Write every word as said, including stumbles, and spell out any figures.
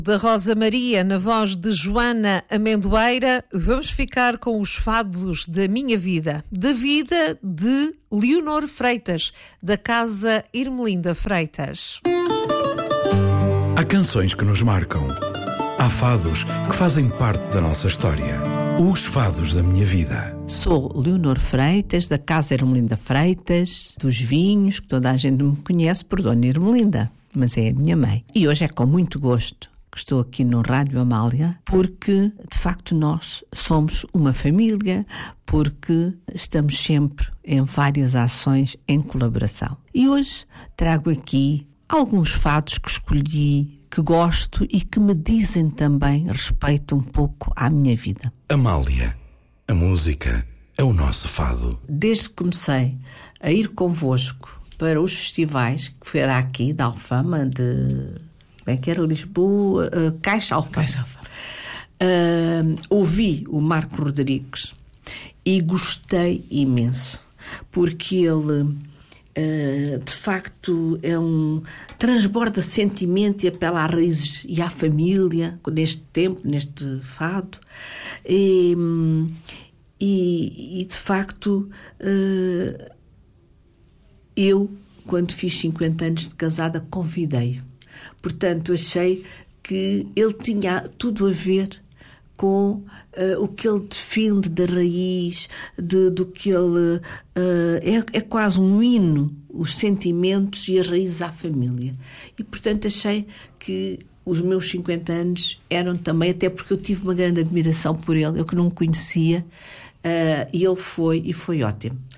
Da Rosa Maria, na voz de Joana Amendoeira, vamos ficar com os fados da minha vida, da vida de Leonor Freitas, da Casa Irmelinda Freitas. Há canções que nos marcam. Há fados que fazem parte da nossa história. Os fados da minha vida. Sou Leonor Freitas, da Casa Irmelinda Freitas, dos vinhos, que toda a gente me conhece por Dona Irmelinda, mas é a minha mãe. E hoje é com muito gosto que estou aqui no Rádio Amália, porque de facto nós somos uma família, porque estamos sempre em várias ações em colaboração. E hoje trago aqui alguns fados que escolhi, que gosto e que me dizem também respeito um pouco à minha vida. Amália, a música é o nosso fado. Desde que comecei a ir convosco para os festivais, que era aqui, da Alfama, de... Bem, que era Lisboa, uh, Caixa Alfama. Caixa Alfama. Uh, ouvi o Marco Rodrigues e gostei imenso, porque ele, uh, de facto, é um transborda sentimento e apela às raízes e à família, neste tempo, neste fado. E, e, e de facto, uh, eu, quando fiz cinquenta anos de casada, convidei-o. Portanto, achei que ele tinha tudo a ver com uh, o que ele defende da raiz, de, do que ele... Uh, é, é quase um hino, os sentimentos e as raízes à família. E, portanto, achei que os meus cinquenta anos eram também, até porque eu tive uma grande admiração por ele, eu que não o conhecia, uh, e ele foi, e foi ótimo.